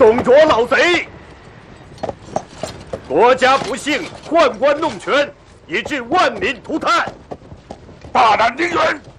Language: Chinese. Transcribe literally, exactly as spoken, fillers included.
董卓老贼，国家不幸，宦官弄权，以致万民涂炭。 大胆丁原，